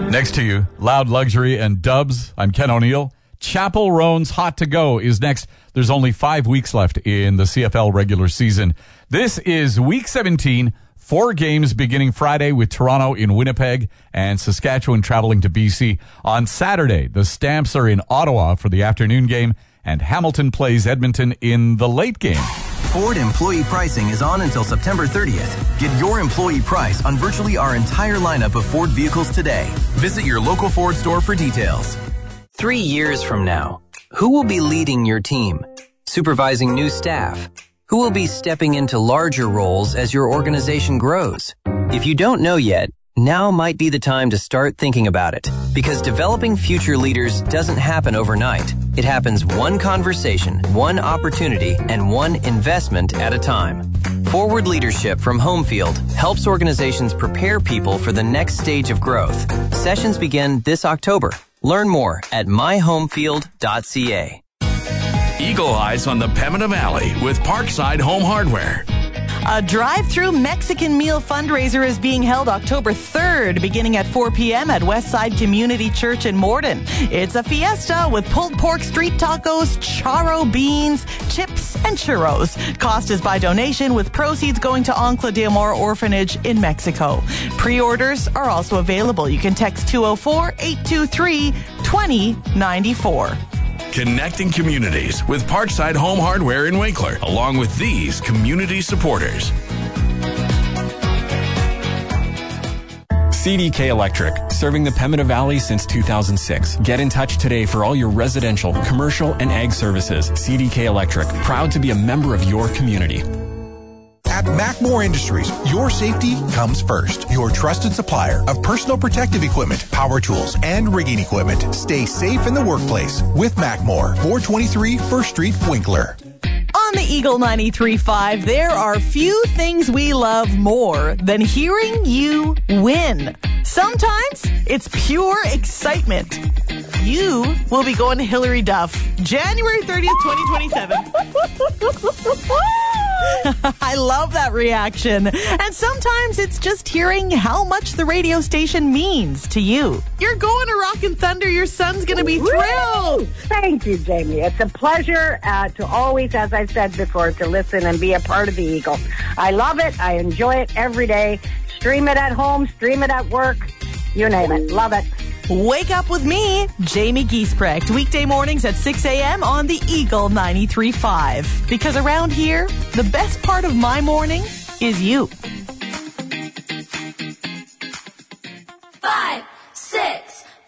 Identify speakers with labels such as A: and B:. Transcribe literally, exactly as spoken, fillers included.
A: Next to you, Loud Luxury and Dubs. I'm Ken O'Neill. Chapel Roan's Hot to Go is next. There's only five weeks left in the C F L regular season. This is week seventeen. Four games beginning Friday with Toronto in Winnipeg and Saskatchewan traveling to B C. On Saturday, the Stamps are in Ottawa for the afternoon game, and Hamilton plays Edmonton in the late game.
B: Ford employee pricing is on until September thirtieth. Get your employee price on virtually our entire lineup of Ford vehicles today. Visit your local Ford store for details. Three years from now, who will be leading your team? Supervising new staff? Who will be stepping into larger roles as your organization grows? If you don't know yet, now might be the time to start thinking about it. Because developing future leaders doesn't happen overnight. It happens one conversation, one opportunity, and one investment at a time. Forward Leadership from Homefield helps organizations prepare people for the next stage of growth. Sessions begin this October. Learn more at my homefield dot c a.
C: Eagle Eyes on the Pembina Valley with Parkside Home Hardware.
D: A drive-through Mexican meal fundraiser is being held October third, beginning at four p.m. at Westside Community Church in Morden. It's a fiesta with pulled pork street tacos, charro beans, chips, and churros. Cost is by donation, with proceeds going to Ancla de Amor Orphanage in Mexico. Pre-orders are also available. You can text two oh four, eight two three, two oh nine four.
C: Connecting communities with Parkside Home Hardware in Winkler, along with these community supporters.
E: C D K Electric, serving the Pembina Valley since two thousand six. Get in touch today for all your residential, commercial, and ag services. C D K Electric, proud to be a member of your community.
F: At Macmore Industries, your safety comes first. Your trusted supplier of personal protective equipment, power tools, and rigging equipment. Stay safe in the workplace with Macmore, four twenty-three First Street, Winkler.
D: On the Eagle ninety-three point five, there are few things we love more than hearing you win. Sometimes it's pure excitement. You will be going to Hillary Duff January thirtieth, twenty twenty-seven. I love that reaction. And sometimes it's just hearing how much the radio station means to you. You're going to Rockin' Thunder. Your son's going to be thrilled.
G: Woo! Thank you, Jamie. It's a pleasure uh, to always, as I said before, to listen and be a part of the Eagle. I love it. I enjoy it every day. Stream it at home, stream it at work, you name it. Love it.
D: Wake up with me, Jamie Giesbrecht, weekday mornings at six a.m. on the Eagle ninety-three point five. Because around here, the best part of my morning is you.
H: Five, six,